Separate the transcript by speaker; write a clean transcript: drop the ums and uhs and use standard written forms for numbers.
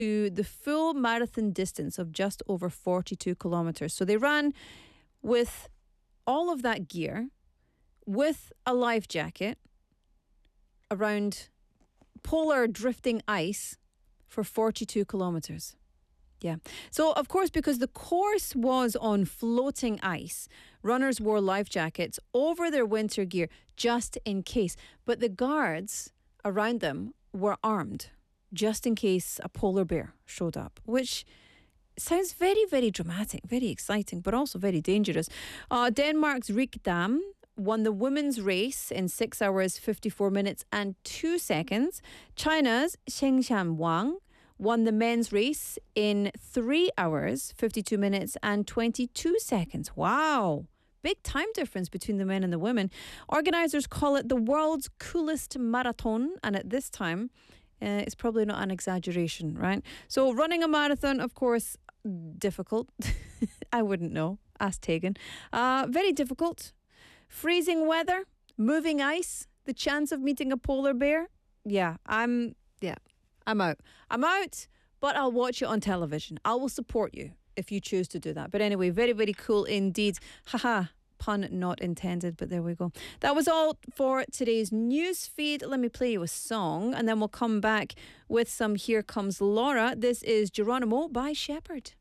Speaker 1: to the full marathon distance of just over 42 kilometers. So they ran with all of that gear, with a life jacket, around polar drifting ice for 42 kilometers. Yeah. So, of course, because the course was on floating ice, runners wore life jackets over their winter gear just in case. But the guards around them were armed just in case a polar bear showed up, which sounds very, very dramatic, very exciting, but also very dangerous. Denmark's Rick Dam won the women's race in 6 hours, 54 minutes and 2 seconds. China's Shengshan Wang won the men's race in 3 hours, 52 minutes and 22 seconds. Wow. Big time difference between the men and the women. Organisers call it the world's coolest marathon. And at this time, it's probably not an exaggeration, right? So running a marathon, of course, difficult. I wouldn't know. Ask Tegan. Very difficult. Freezing weather, moving ice, the chance of meeting a polar bear. I'm out. I'm out, but I'll watch it on television. I will support you if you choose to do that. But anyway, very, very cool indeed. Haha, pun not intended, but there we go. That was all for today's news feed. Let me play you a song and then we'll come back with some Here Comes Laura. This is Geronimo by Shepherd.